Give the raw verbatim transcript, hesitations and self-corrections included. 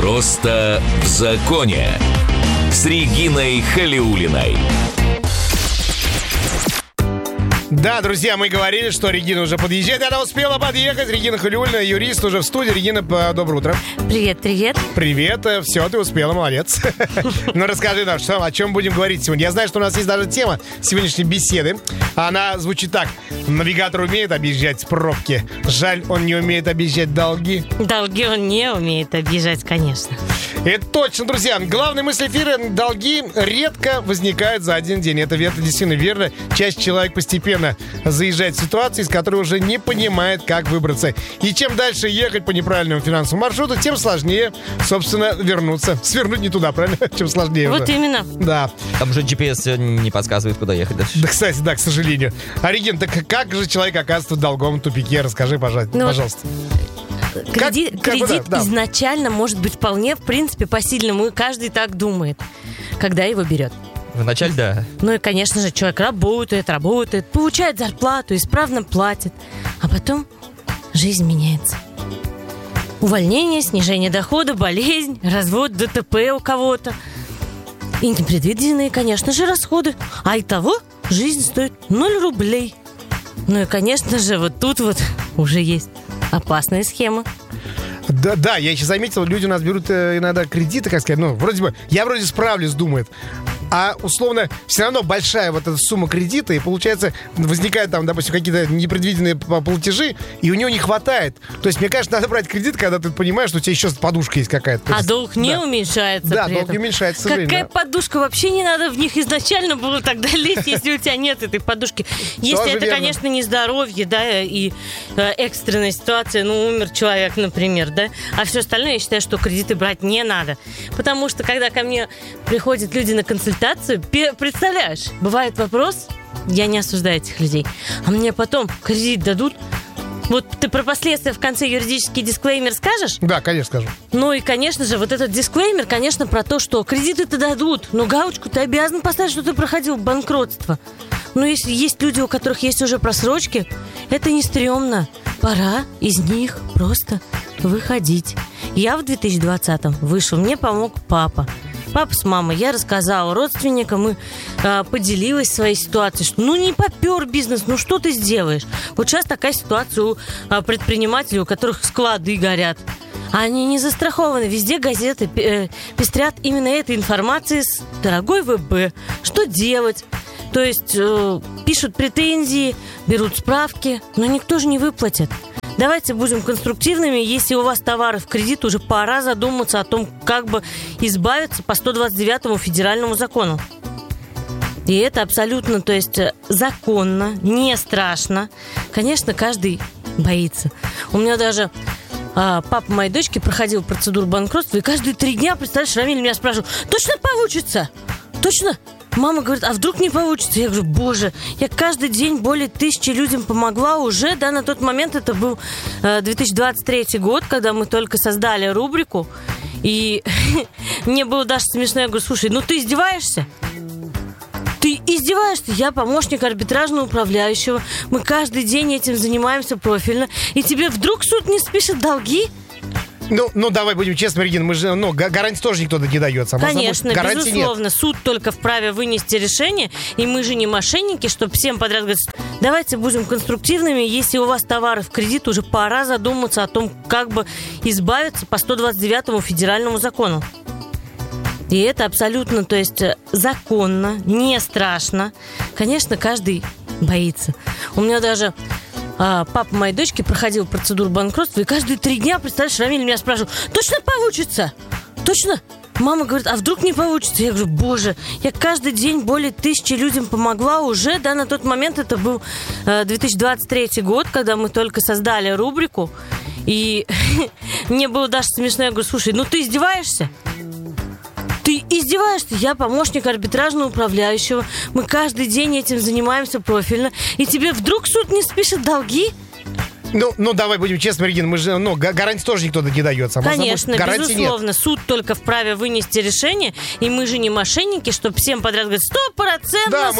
Просто в законе. С Региной Халиуллиной. Да, друзья, мы говорили, что Регина уже подъезжает. Она успела подъехать. Регина Халиуллина, юрист, уже в студии. Регина, доброе утро. Привет, привет. Привет. Все, ты успела, молодец. Ну, расскажи нам, что, о чем будем говорить сегодня. Я знаю, что у нас есть даже тема сегодняшней беседы. Она звучит так. Навигатор умеет объезжать пробки. Жаль, он не умеет объезжать долги. Долги он не умеет объезжать, конечно. Это точно, друзья. Главная мысль эфира: долги редко возникают за один день. Это, это действительно верно. Часть человек постепенно заезжает в ситуации, из которой уже не понимает, как выбраться. И чем дальше ехать по неправильному финансовому маршруту, тем сложнее, собственно, вернуться. Свернуть не туда, правильно? Чем сложнее. Вот уже. именно. Да. Там уже джи пи эс не подсказывает, куда ехать дальше. Да, кстати, да, к сожалению. А, Регин, так как же человек оказывается в долговом тупике? Расскажи, пожалуйста. Ну, пожалуйста. Кредит, Как- как бы, кредит да, да. изначально может быть вполне, в принципе, посильным, и каждый так думает, когда его берет. Вначале, да. Ну и, конечно же, человек работает, работает, получает зарплату, исправно платит. А потом жизнь меняется. Увольнение, снижение дохода, болезнь, развод, дэ тэ пэ у кого-то. И непредвиденные, конечно же, расходы. А итого жизнь стоит ноль рублей. Ну и, конечно же, вот тут вот уже есть опасная схема. Да, да, я еще заметил, люди у нас берут э, иногда кредиты, как сказать, ну, вроде бы, я вроде справлюсь, думает. А условно, все равно большая вот эта сумма кредита, и получается, возникают там, допустим, какие-то непредвиденные платежи, и у него не хватает. То есть, мне кажется, надо брать кредит, когда ты понимаешь, что у тебя еще подушка есть какая-то. То А есть, долг не да. уменьшается. Да, при долг этом. не уменьшается, к сожалению. Какая да. подушка? Вообще не надо в них изначально было тогда лезть, если у тебя нет этой подушки. Если Тоже это, верно. конечно, не здоровье, да, и э, экстренная ситуация, ну, умер человек, например, да, а все остальное, я считаю, что кредиты брать не надо. Потому что, когда ко мне приходят люди на консультацию, пе- представляешь, бывает вопрос, я не осуждаю этих людей, а мне потом кредит дадут. Вот ты про последствия в конце юридический дисклеймер скажешь? Да, конечно, скажу. Ну и, конечно же, вот этот дисклеймер, конечно, про то, что кредиты-то дадут, но галочку ты обязан поставить, что ты проходил банкротство. Но если есть люди, у которых есть уже просрочки, это не стрёмно. Пора из них просто выходить. Я в две тысячи двадцатом вышел, мне помог папа. Папа с мамой, я рассказала родственникам и э, поделилась своей ситуацией, что ну не попер бизнес, ну что ты сделаешь? Вот сейчас такая ситуация у э, предпринимателей, у которых склады горят. Они не застрахованы, везде газеты э, пестрят именно этой информацией с дорогой вэ бэ. Что делать? То есть э, пишут претензии, берут справки, но никто же не выплатит. Давайте будем конструктивными. Если у вас товары в кредит, уже пора задуматься о том, как бы избавиться по сто двадцать девятому федеральному закону. И это абсолютно, то есть законно, не страшно. Конечно, каждый боится. У меня даже а, папа моей дочки проходил процедуру банкротства, и каждые три дня, представляешь, Рамиль меня спрашивал: точно получится? Точно? Мама говорит: а вдруг не получится? Я говорю: боже, я каждый день более тысячи людям помогла уже, да, на тот момент это был э, две тысячи двадцать третий год, когда мы только создали рубрику, и мне было даже смешно, я говорю: слушай, ну ты издеваешься? Ты издеваешься? Я помощник арбитражного управляющего, мы каждый день этим занимаемся профильно, и тебе вдруг суд не спишет долги? Ну, ну, давай будем честны, Регина, мы же, ну, га- гарантии тоже никто не дает. Само собой, Конечно, гарантий безусловно, нет. суд только вправе вынести решение, и мы же не мошенники, чтобы всем подряд говорить: давайте будем конструктивными, если у вас товары в кредит, уже пора задуматься о том, как бы избавиться по сто двадцать девятому федеральному закону. И это абсолютно, то есть законно, не страшно. Конечно, каждый боится. У меня даже а, папа моей дочки проходил процедуру банкротства, и каждые три дня, представляешь, Рамиль меня спрашивал: точно получится? Точно? Мама говорит: а вдруг не получится? Я говорю: боже, я каждый день более тысячи людям помогла уже, да, на тот момент это был э, две тысячи двадцать третий год, когда мы только создали рубрику, и мне было даже смешно, я говорю: слушай, ну ты издеваешься? Ты издеваешься? Я помощник арбитражного управляющего, мы каждый день этим занимаемся профильно, и тебе вдруг суд не спишет долги? Ну, ну, давай будем честны, Регина, мы же, ну, га- гарантии тоже никто не дает. Само Конечно, собой, гарантий безусловно, нет. суд только вправе вынести решение, и мы же не мошенники, чтобы всем подряд говорить: сто процентов Да,